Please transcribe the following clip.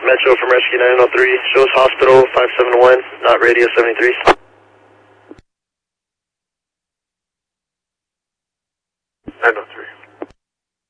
Metro from Rescue 903. Shows hospital 571, not radio 73.